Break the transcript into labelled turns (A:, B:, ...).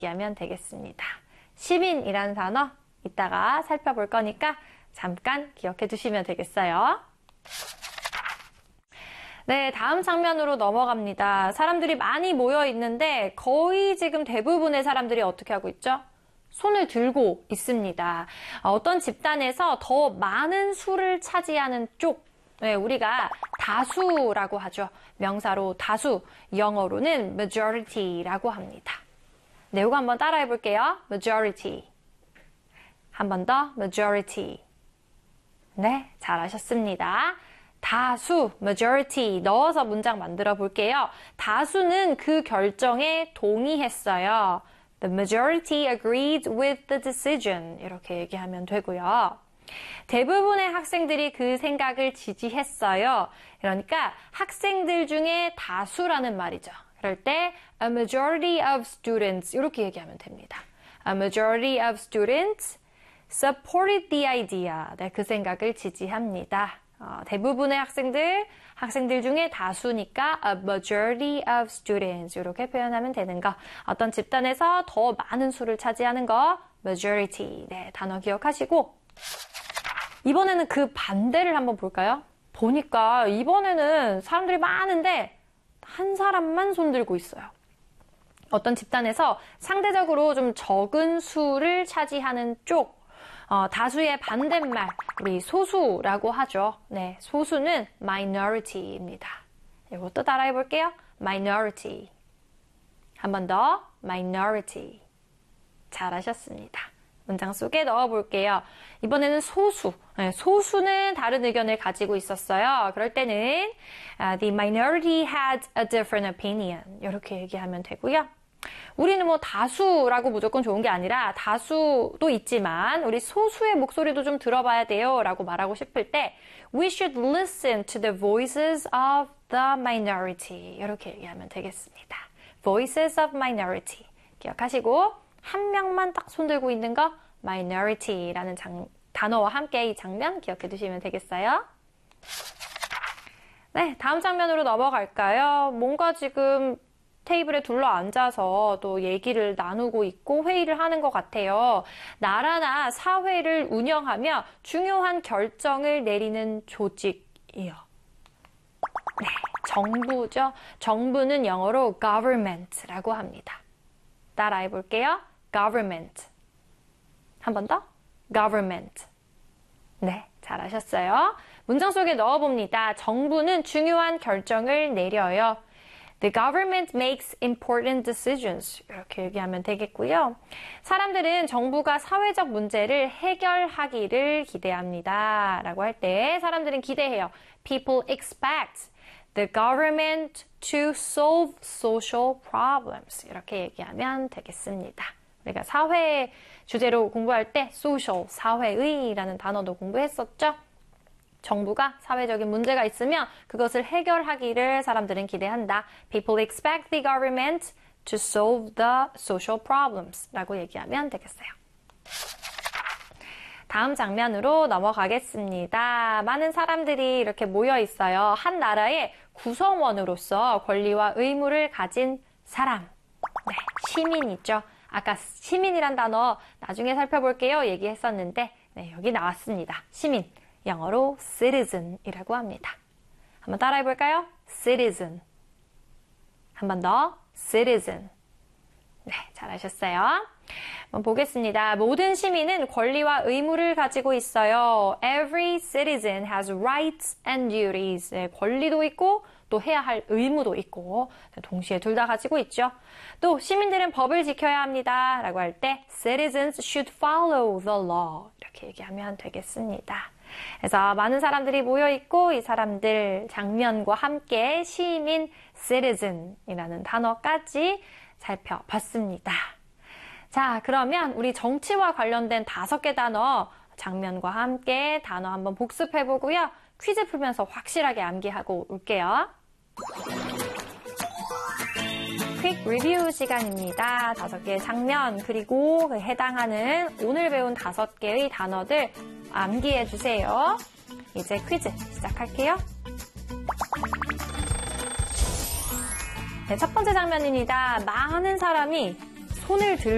A: 얘기하면 되겠습니다. 시민이라는 단어 이따가 살펴볼 거니까 잠깐 기억해 두시면 되겠어요. 네, 다음 장면으로 넘어갑니다. 사람들이 많이 모여 있는데 거의 지금 대부분의 사람들이 어떻게 하고 있죠? 손을 들고 있습니다. 어떤 집단에서 더 많은 수를 차지하는 쪽, 네, 우리가 다수라고 하죠. 명사로 다수, 영어로는 majority라고 합니다. 네, 이거 한번 따라해 볼게요. majority. 한 번 더, majority. 네, 잘하셨습니다. 다수, majority 넣어서 문장 만들어 볼게요. 다수는 그 결정에 동의했어요. The majority agreed with the decision. 이렇게 얘기하면 되고요. 대부분의 학생들이 그 생각을 지지했어요. 그러니까 학생들 중에 다수라는 말이죠. 그럴 때 a majority of students 이렇게 얘기하면 됩니다. A majority of students supported the idea. 네, 그 생각을 지지합니다. 대부분의 학생들 중에 다수니까 a majority of students 이렇게 표현하면 되는 거. 어떤 집단에서 더 많은 수를 차지하는 거 majority. 네, 단어 기억하시고 이번에는 그 반대를 한번 볼까요? 보니까 이번에는 사람들이 많은데 한 사람만 손 들고 있어요. 어떤 집단에서 상대적으로 좀 적은 수를 차지하는 쪽 다수의 반대말, 우리 소수라고 하죠. 네, 소수는 minority입니다. 이것도 따라해 볼게요. minority. 한 번 더, minority. 잘하셨습니다. 문장 속에 넣어 볼게요. 이번에는 소수. 네, 소수는 다른 의견을 가지고 있었어요. 그럴 때는 the minority had a different opinion. 이렇게 얘기하면 되고요. 우리는 뭐 다수라고 무조건 좋은 게 아니라 다수도 있지만 우리 소수의 목소리도 좀 들어봐야 돼요 라고 말하고 싶을 때 We should listen to the voices of the minority 이렇게 얘기하면 되겠습니다. Voices of minority 기억하시고 한 명만 딱 손들고 있는 거 minority라는 단어와 함께 이 장면 기억해 두시면 되겠어요. 네, 다음 장면으로 넘어갈까요? 뭔가 지금 테이블에 둘러 앉아서 또 얘기를 나누고 있고 회의를 하는 것 같아요. 나라나 사회를 운영하며 중요한 결정을 내리는 조직이요. 네, 정부죠. 정부는 영어로 government라고 합니다. 따라해 볼게요. government. 한 번 더. government. 네, 잘하셨어요. 문장 속에 넣어봅니다. 정부는 중요한 결정을 내려요. The government makes important decisions. 이렇게 얘기하면 되겠고요. 사람들은 정부가 사회적 문제를 해결하기를 기대합니다. 라고 할 때 사람들은 기대해요. People expect the government to solve social problems. 이렇게 얘기하면 되겠습니다. 우리가 사회 주제로 공부할 때 social, 사회의라는 단어도 공부했었죠. 정부가 사회적인 문제가 있으면 그것을 해결하기를 사람들은 기대한다. People expect the government to solve the social problems 라고 얘기하면 되겠어요. 다음 장면으로 넘어가겠습니다. 많은 사람들이 이렇게 모여 있어요. 한 나라의 구성원으로서 권리와 의무를 가진 사람. 네, 시민이죠. 아까 시민이란 단어 나중에 살펴볼게요. 얘기했었는데 네, 여기 나왔습니다. 시민. 영어로 citizen이라고 합니다. 한번 따라해 볼까요? citizen. 한 번 더, citizen. 네, 잘하셨어요. 한번 보겠습니다. 모든 시민은 권리와 의무를 가지고 있어요. Every citizen has rights and duties. 네, 권리도 있고 또 해야 할 의무도 있고 동시에 둘 다 가지고 있죠. 또 시민들은 법을 지켜야 합니다. 라고 할 때 citizens should follow the law. 이렇게 얘기하면 되겠습니다. 그래서 많은 사람들이 모여있고 이 사람들 장면과 함께 시민 citizen이라는 단어까지 살펴봤습니다. 자, 그러면 우리 정치와 관련된 5개 단어 장면과 함께 단어 한번 복습해보고요. 퀴즈 풀면서 확실하게 암기하고 올게요. 퀵 리뷰 시간입니다. 5개의 장면 그리고 그 해당하는 오늘 배운 5개의 단어들 암기해주세요. 이제 퀴즈 시작할게요. 네, 첫 번째 장면입니다. 많은 사람이 손을 들고